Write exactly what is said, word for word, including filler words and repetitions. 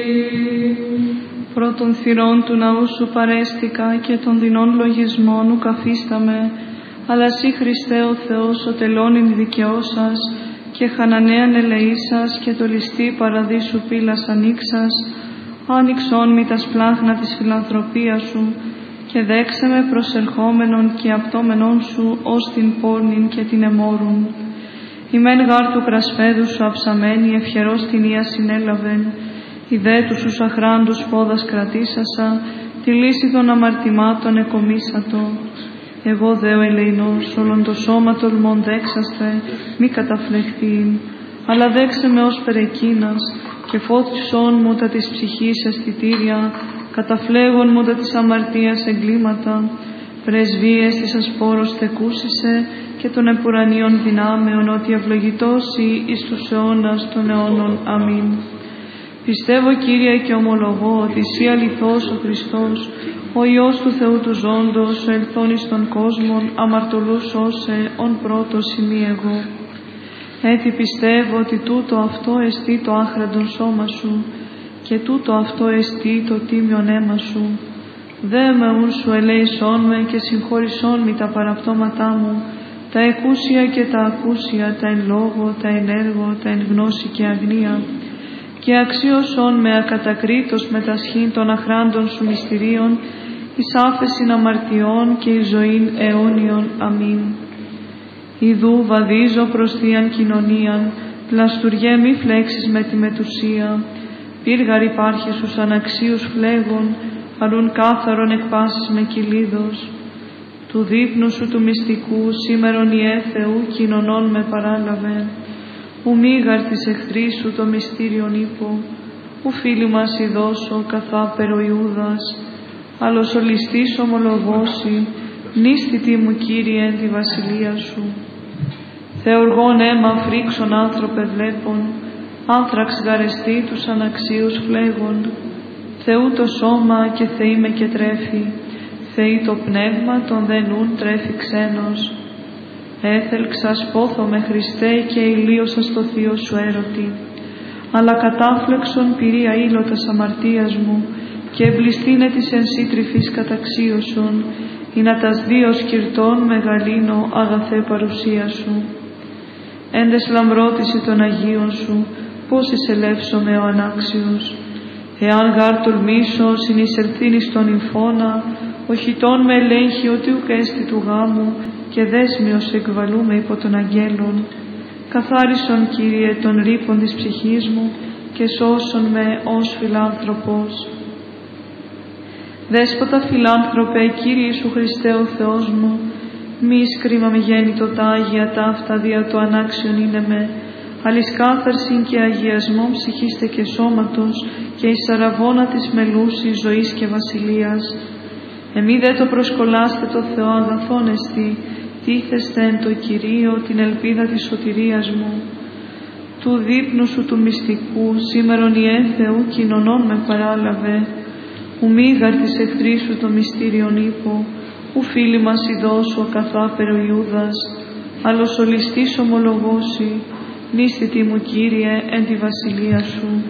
Πρώτων θυρών του ναού σου παρέστηκα και των δεινών λογισμών ου καθίσταμε, αλλά σύ Χριστέ ο Θεός ο τελώνην δικαιώσας και χανανέαν ελεήσας και το ληστή παραδείσου πύλας ανοίξας, άνοιξόν μη τα σπλάχνα της φιλανθρωπίας σου και δέξε με προσερχόμενον και απτώμενον σου ως την πόρνην και την εμόρουν. Η μεν γάρ του κρασφέδου σου αψαμένη ευχερός την ία συνέλαβεν, η δε του σου αχράντους πόδας κρατήσασα, τη λύση των αμαρτημάτων εκομίσατο. Εγώ δε ο ελεηνός, όλον το σώμα τολμών δέξαστε, μη καταφλεχθήν, αλλά δέξε με ως περεκείνας, και φώτισόν μου τα της ψυχής αισθητήρια, καταφλέγον μου τα της αμαρτίας εγκλήματα, πρεσβείες της ασπόρος τεκούσισε, και των επουρανίων δυνάμεων, ότι ευλογητός ή εις τους αιώνας των αιώνων. Αμήν. Πιστεύω, Κύριε, και ομολογώ ότι εσύ αληθώς ο Χριστός, ο Υιός του Θεού του ζώντος, ο ελθόν εις των κόσμων, αμαρτωλούς σώσε, ον πρώτος ημί εγώ. Έτσι πιστεύω ότι τούτο αυτό εστί το άχραντον σώμα σου, και τούτο αυτό εστί το τίμιον αίμα σου. Δε με ούν σου ελέησόν με και συγχώρησόν μη τα παραπτώματά μου, τα εκούσια και τα ακούσια, τα εν λόγω, τα εν έργο, τα εν γνώση και αγνία, και αξίωσον με ακατακρίτως με τα σχήν των αχράντων σου μυστηρίων, εις άφεσιν αμαρτιών και εις ζωήν αιώνιον. Αμήν. Ιδού βαδίζω προς θείαν κοινωνίαν, πλαστουργέ μη φλέξεις με τη μετουσία, πύργαρ υπάρχει στους αναξίους φλέγων, αλλούν κάθαρον εκπάσεις με κυλίδος. Του δείπνου σου του μυστικού, σήμερον Ιε Θεού κοινωνών με παράλαβε. Ου μήγαρ της εχθρής σου το μυστήριον ύπο, ου φίλοι μας ειδώσω καθάπερο Ιούδας, άλλος ο ληστής ομολογώσει, νίστητη μου Κύριε εν τη βασιλεία σου. Θεοργών αίμα φρίξον άνθρωπε βλέπων, άνθραξ γαρεστή τους αναξίους φλέγων. Θεού το σώμα και Θεή με και τρέφει, Θεή το πνεύμα τον δε νουν τρέφει ξένος. Έθελξας πόθο με Χριστέ και ηλίωσας το θείο σου έρωτη, αλλά κατάφλεξον πυρία ήλωτας αμαρτίας μου και εμπληστήνε της εν σύντριφης καταξίωσον, ή να τας δύο σκυρτών μεγαλύνω αγαθέ παρουσία σου. Έντες λαμπρότηση των Αγίων σου, πώς εισελεύσομαι ο ανάξιος. Εάν γάρ τολμήσω συνεισερθήν εις τον υμφώνα, ο χιτών με ελέγχει ότι ουκ έστι του γάμου, και δέσμιος εκβαλούμε υπό των αγγέλων. Καθάρισον, Κύριε, τον ρήπον της ψυχής μου και σώσον με ως φιλάνθρωπος. Δέσποτα φιλάνθρωπε, Κύριε Ιησού Χριστέ ο Θεός μου, μη εις κρίμα μη γέννητο τα Άγια ταύτα δια το ανάξιον είναι με, αλλης κάθαρσιν και αγιασμόν ψυχίστε και σώματος και εις αραβώνα της μελούσης ζωής και βασιλείας. Εμεί δε το προσκολάστε το Θεό αγαθόν εστι, τίθεστε εν το Κυρίο την ελπίδα της σωτηρίας μου. Του δείπνου σου του μυστικού, σήμερον Ιε Θεού κοινωνών με παράλαβε, ου μήγαρ της εχθρής σου το μυστήριον ύπο, ου φίλοι μας ειδώσου καθάπερο Ιούδας, άλλος ο ληστής ομολογώσει, νίστητη μου Κύριε εν τη βασιλεία σου.